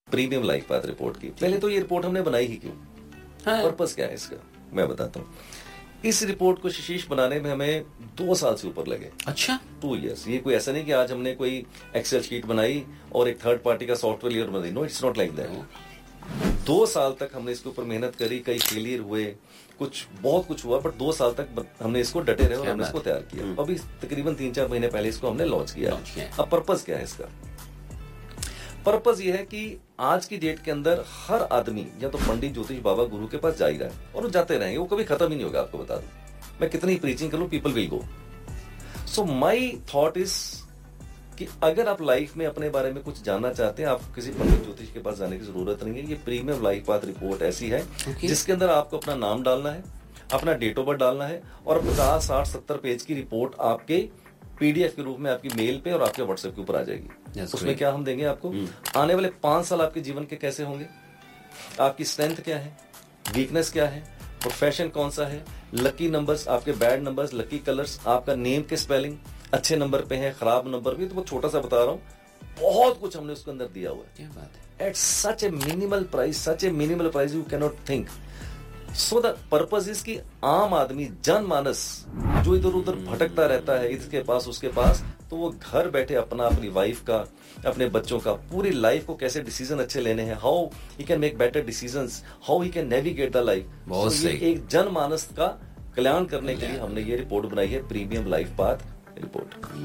Premium life path report की। पहले तो ये रिपोर्ट हमने बनाई ही क्यों, पर्पस क्या है इसका, मैं बताता हूँ। इस रिपोर्ट को शीश बनाने में हमें 2 साल से ऊपर लगे। अच्छा, 2 years। ये कोई ऐसा नहीं कि आज हमने कोई एक्सेल शीट बनाई और एक थर्ड पार्टी का सॉफ्टवेयर लेयर बनाई। No, it's not like that. 2 साल तक हमने इसके ऊपर मेहनत करी, कई फेलियर हुए, कुछ बहुत कुछ हुआ, बट 2 साल तक हमने इसको डटे रहे और हमने इसको तैयार किया। अभी तकरीबन 3-4 महीने पहले इसको हमने लॉन्च किया। अब पर्पस क्या है इसका? पर्पस ये है कि आज की डेट के अंदर हर आदमी या तो पंडित, ज्योतिष, बाबा, गुरु के पास जा ही रहा है और वो जाते रहेंगे, वो कभी खत्म ही नहीं होगा। आपको बता दूं, मैं कितनी प्रीचिंग कर लूं, people will go. So my thought is कि अगर आप लाइफ में अपने बारे में कुछ जानना चाहते हैं, आप किसी पंडित ज्योतिष के पास जाने की जरूरत नहीं है। ये प्रीमियम लाइफ पाथ रिपोर्ट ऐसी है जिसके अंदर आपको अपना नाम डालना है, अपना डेट ऑफ बर्थ डालना है और 50, 60, 70 पेज की रिपोर्ट आपके पीडीएफ के रूप में आपकी मेल पे और आपके व्हाट्सएप के ऊपर आ जाएगी। उसमें क्या हम देंगे आपको, आने वाले 5 साल आपके जीवन के कैसे होंगे, आपकी स्ट्रेंथ क्या है, वीकनेस क्या है, प्रोफेशन कौन सा है, लकी नंबर्स, आपके बैड नंबर्स, लकी कलर्स, आपका नेम के स्पेलिंग अच्छे नंबर पे है, खराब नंबर भी। तो वो छोटा सा बता रहा हूँ, बहुत कुछ हमने उसके अंदर दिया हुआ है। क्या बात है। At such A minimal price you can not think. So the purpose is कि आम आदमी, जनमानस जो इधर उधर भटकता रहता है, इसके पास उसके पास, तो वो घर बैठे अपनी वाइफ का, अपने बच्चों का, पूरी लाइफ को कैसे डिसीजन अच्छे लेने हैं, how he can make better decisions, how he can navigate the life. बहुत सही। एक जनमानस का कल्याण करने के लिए हमने ये रिपोर्ट बनाई है, प्रीमियम लाइफ पाथ रिपोर्ट।